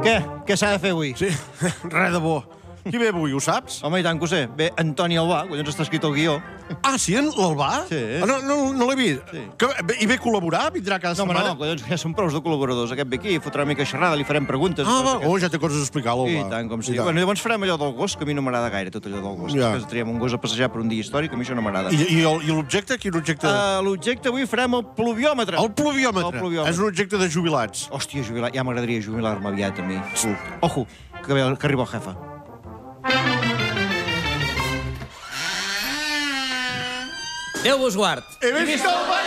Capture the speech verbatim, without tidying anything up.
Què? Què s'ha de fer avui? Sí, res de bo. Qui ve avui, ho saps? Home, i tant que ho sé. Ve Antoni Albà, collons està escrit el guió. Ah, sí, l'Albà? Sí. Ah, no no, no l'he vist. Sí. Que, I ve a col·laborar? Vindrà cada No, home, setmana? no, collons, ja són prous de col·laboradors. Aquest ve aquí, fotrà una mica xerrada, li farem preguntes. Ah, va, Aquest- oh, ja té coses a explicar, l'Albà. I tant, com sí. I tant. Bueno, llavors farem allò del gos, que a mi no m'agrada gaire, tot allò del gos. Ja. Que triem un gos a passejar per un dia històric, a mi això no m'agrada. I, i, el- i l'objecte? Quin objecte? Uh, L'objecte avui farem el pluviòmetre. El pluviòmetre. El pluviòmetre. És un objecte de jubilats. Hòstia, jubilar, ja m'agradaria jubilar-me aviat, a mi. Sí. Ojo, que, ve, que arriba el jefe. Déu vos guard. He vist el